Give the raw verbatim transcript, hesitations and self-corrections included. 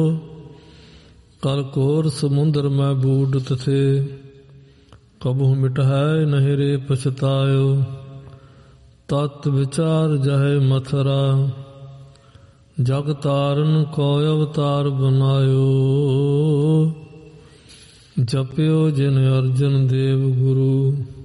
ਕਲ ਕੋਰ ਸਮੁੰਦਰ ਮੈਂ ਬੂਡ ਤਥੇ, ਕਬਹੁ ਮਿਟਹੈ ਨਹਿ ਰੇ ਪਛਤਾਇਓ। ਤਤ ਵਿਚਾਰ ਜਹੈ ਮਥਰਾ, ਜਗ ਤਾਰਨ ਕੋ ਅਵਤਾਰ ਬਨਾਇਓ। ਜਪਿਓ ਜਿਨ ਅਰਜਨ ਦੇਵ ਗੁਰੂ,